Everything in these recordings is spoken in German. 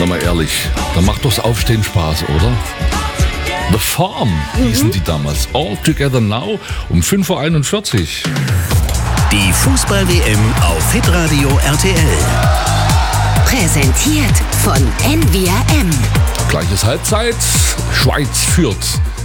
Sag mal ehrlich, da macht doch das Aufstehen Spaß, oder? The Farm hießen die damals. All Together Now um 5.41 Uhr. Die Fußball-WM auf Hitradio RTL. Präsentiert von NVRM. Gleiches Halbzeit. Schweiz führt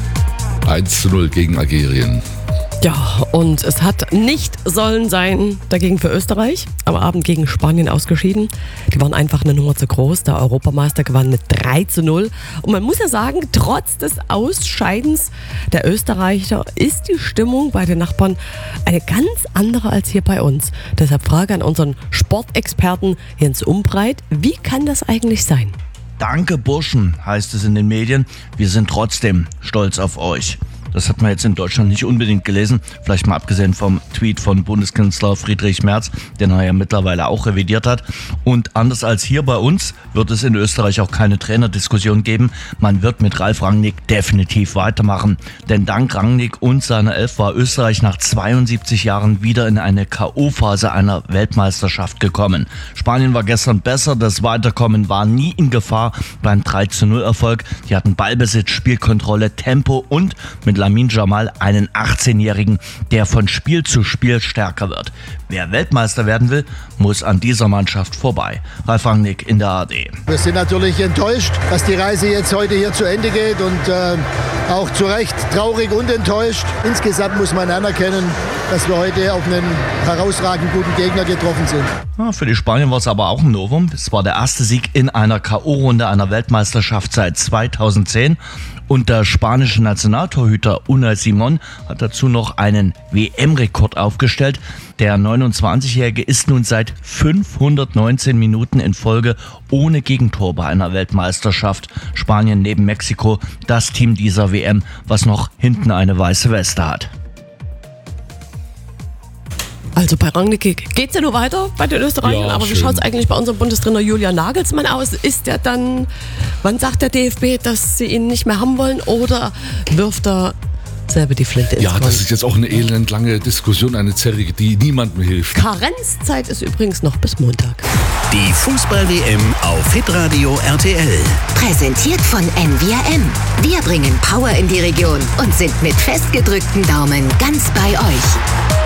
1:0 gegen Algerien. Ja, und es hat nicht sollen sein dagegen für Österreich. Am Abend gegen Spanien ausgeschieden. Die waren einfach eine Nummer zu groß. Der Europameister gewann mit 3:0. Und man muss ja sagen, trotz des Ausscheidens der Österreicher ist die Stimmung bei den Nachbarn eine ganz andere als hier bei uns. Deshalb Frage an unseren Sportexperten Jens Umbreit. Wie kann das eigentlich sein? Danke Burschen, heißt es in den Medien. Wir sind trotzdem stolz auf euch. Das hat man jetzt in Deutschland nicht unbedingt gelesen, vielleicht mal abgesehen vom Tweet von Bundeskanzler Friedrich Merz, den er ja mittlerweile auch revidiert hat. Und anders als hier bei uns wird es in Österreich auch keine Trainerdiskussion geben. Man wird mit Ralf Rangnick definitiv weitermachen. Denn dank Rangnick und seiner Elf war Österreich nach 72 Jahren wieder in eine K.O.-Phase einer Weltmeisterschaft gekommen. Spanien war gestern besser, das Weiterkommen war nie in Gefahr beim 3:0-Erfolg. Die hatten Ballbesitz, Spielkontrolle, Tempo und mit Lamine Yamal einen 18-Jährigen, der von Spiel zu Spiel stärker wird. Wer Weltmeister werden will, muss an dieser Mannschaft vorbei. Ralf Rangnick in der ARD. Wir sind natürlich enttäuscht, dass die Reise jetzt heute hier zu Ende geht und auch zu Recht traurig und enttäuscht. Insgesamt muss man anerkennen, dass wir heute auf einen herausragend guten Gegner getroffen sind. Ja, für die Spanier war es aber auch ein Novum. Es war der erste Sieg in einer K.O.-Runde einer Weltmeisterschaft seit 2010. Und der spanische Nationaltorhüter Unai Simón hat dazu noch einen WM-Rekord aufgestellt. Der 29-Jährige ist nun seit 519 Minuten in Folge ohne Gegentor bei einer Weltmeisterschaft. Spanien neben Mexiko das Team dieser WM, was noch hinten eine weiße Weste hat. Also bei Rangnick geht's ja nur weiter bei den Österreichern, Ja, aber schön. wie schaut's eigentlich bei unserem Bundestrainer Julian Nagelsmann aus? Ist der dann, wann sagt der DFB, dass sie ihn nicht mehr haben wollen, oder wirft er selber die Flinte ins Ja, Korn? das ist jetzt auch eine elendlange Diskussion, eine zerrige, die niemandem hilft. Karenzzeit ist übrigens noch bis Montag. Die Fußball-WM auf Hitradio RTL. Präsentiert von NVRM. Wir bringen Power in die Region und sind mit festgedrückten Daumen ganz bei euch.